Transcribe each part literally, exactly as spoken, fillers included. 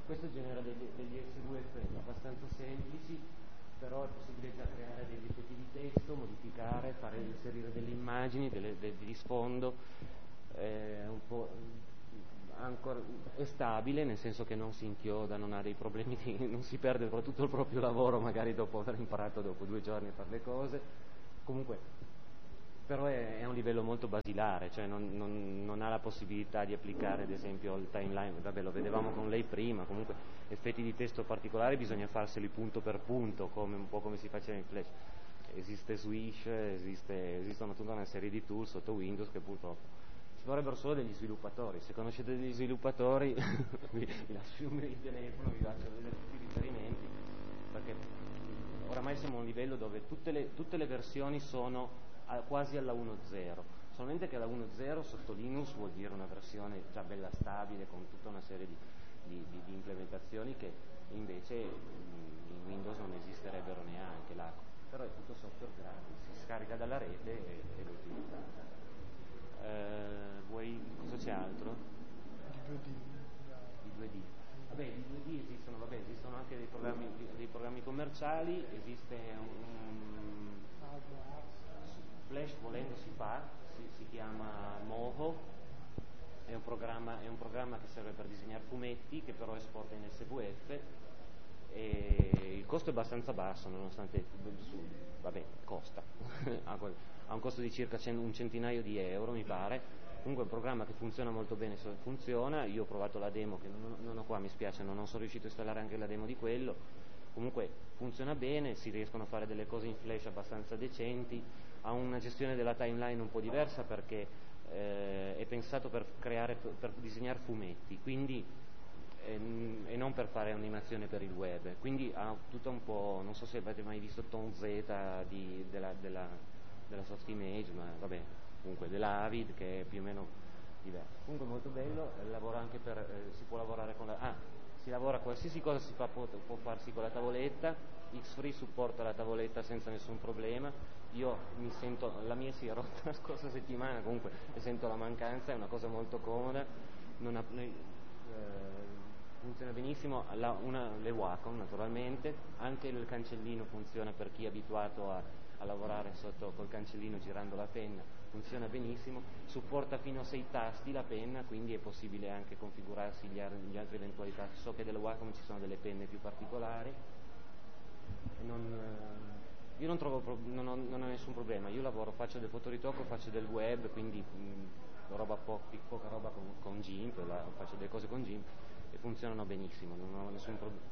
questo genera degli, degli S V F abbastanza semplici, però è possibile già creare degli effetti di testo, modificare, fare inserire delle immagini, delle, degli sfondo, è un po' ancora, è stabile, nel senso che non si inchioda, non ha dei problemi, di, non si perde tutto il proprio lavoro magari dopo aver imparato dopo due giorni a fare le cose. Comunque però è, è un livello molto basilare, cioè non, non, non ha la possibilità di applicare ad esempio il timeline, vabbè lo vedevamo con lei prima, comunque effetti di testo particolari bisogna farseli punto per punto, come, un po' come si faceva in Flash. Esiste Swish, esiste, esistono tutta una serie di tool sotto Windows che purtroppo ci vorrebbero solo degli sviluppatori. Se conoscete degli sviluppatori vi, vi lascio il numero di telefono, vi faccio vedere tutti i riferimenti, perché oramai siamo a un livello dove tutte le, tutte le versioni sono a, quasi alla uno punto zero, solamente che la uno punto zero sotto Linux vuol dire una versione già bella stabile con tutta una serie di, di, di, di implementazioni che invece in Windows non esisterebbero neanche là. Però è tutto software gratis, si scarica dalla rete e, e lo utilizzate. Eh, vuoi, cosa c'è altro? Di due D. Di due D. Vabbè, di due D esistono, vabbè, esistono anche dei programmi, dei programmi commerciali, esiste un Flash, volendo si fa, si, si chiama Moho, è un, programma, è un programma che serve per disegnare fumetti, che però esporta in S V F, e il costo è abbastanza basso, nonostante, vabbè, costa, ha un costo di circa un centinaio di euro, mi pare. Comunque è un programma che funziona molto bene, funziona, io ho provato la demo, che non, non ho qua, mi spiace, non sono riuscito a installare anche la demo di quello, comunque funziona bene, si riescono a fare delle cose in Flash abbastanza decenti, ha una gestione della timeline un po' diversa perché eh, è pensato per creare, per disegnare fumetti, quindi e, e non per fare animazione per il web, quindi ha tutto un po', non so se avete mai visto Tom Z di, della, della, della soft image, ma vabbè, comunque della Avid, che è più o meno diverso. Comunque molto bello, eh, lavora anche per, eh, si può lavorare con la, ah, si lavora, qualsiasi cosa si fa può, può farsi con la tavoletta, Xfree supporta la tavoletta senza nessun problema, io mi sento, la mia si è rotta la scorsa settimana, comunque ne sento la mancanza, è una cosa molto comoda, non ha, eh, funziona benissimo, la, una, le Wacom naturalmente, anche il cancellino funziona per chi è abituato a, a lavorare sotto col cancellino girando la penna, funziona benissimo, supporta fino a sei tasti la penna, quindi è possibile anche configurarsi gli, gli altri eventuali tasti. So che delle Wacom ci sono delle penne più particolari, e non, io non trovo pro, non, ho, non ho nessun problema, io lavoro, faccio del fotoritocco, faccio del web, quindi mh, roba po, poca roba con, con GIMP, la, faccio delle cose con GIMP e funzionano benissimo, non ho nessun problema.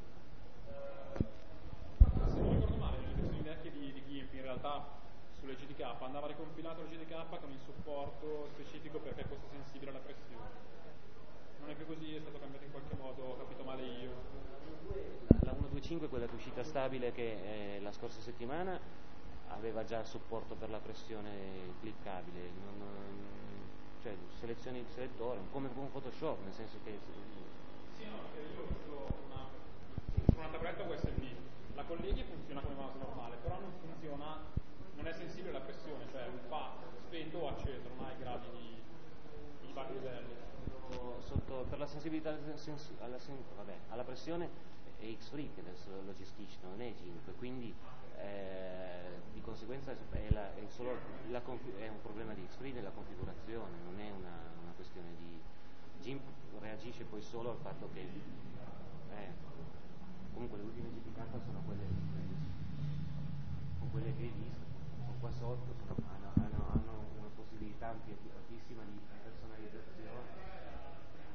Se non ricordo male, nelle versioni vecchie di, di GIMP in realtà sulle G D K andava ricompilato il G D K con il supporto specifico perché fosse sensibile alla pressione. Non è più così, è stato cambiato in qualche modo, ho capito male io. La uno punto venticinque, quella che è uscita stabile che eh, la scorsa settimana, aveva già il supporto per la pressione cliccabile, non, cioè selezioni il selettore, come con Photoshop, nel senso che... Sì, no, perché io ho visto una, su una tavoletta U S B, la colleghi e funziona come mouse normale, però non funziona, non è sensibile alla pressione, cioè fa spento o acceso, non ha i gradi di, di vari livelli. Sotto, per la sensibilità alla, vabbè, alla pressione è Xfree che adesso lo gestisce, non è GIMP, quindi eh, di conseguenza è, la, è, solo la, è un problema di Xfree nella configurazione, non è una, una questione di... GIMP reagisce poi solo al fatto che eh, comunque le ultime G P K sono quelle con quelle che hai visto, sono qua sotto, sono, hanno, hanno, hanno